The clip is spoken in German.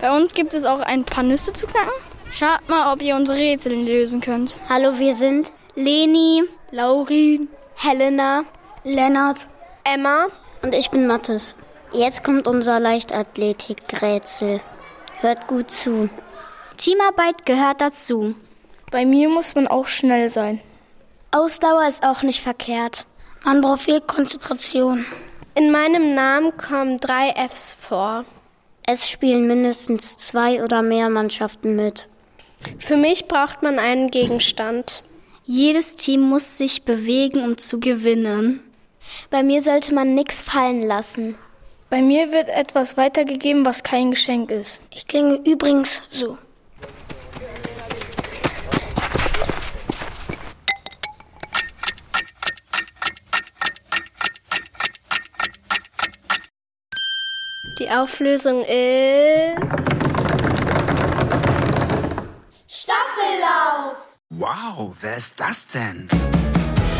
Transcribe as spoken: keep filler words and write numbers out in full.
Bei uns gibt es auch ein paar Nüsse zu knacken. Schaut mal, ob ihr unsere Rätsel lösen könnt. Hallo, wir sind Leni, Laurin, Helena, Lennart, Emma und ich bin Mathis. Jetzt kommt unser Leichtathletik-Rätsel. Hört gut zu. Teamarbeit gehört dazu. Bei mir muss man auch schnell sein. Ausdauer ist auch nicht verkehrt. Man braucht viel Konzentration. In meinem Namen kommen drei Fs vor. Es spielen mindestens zwei oder mehr Mannschaften mit. Für mich braucht man einen Gegenstand. Jedes Team muss sich bewegen, um zu gewinnen. Bei mir sollte man nichts fallen lassen. Bei mir wird etwas weitergegeben, was kein Geschenk ist. Ich klinge übrigens so. Die Auflösung ist... Staffellauf! Wow, wer ist das denn?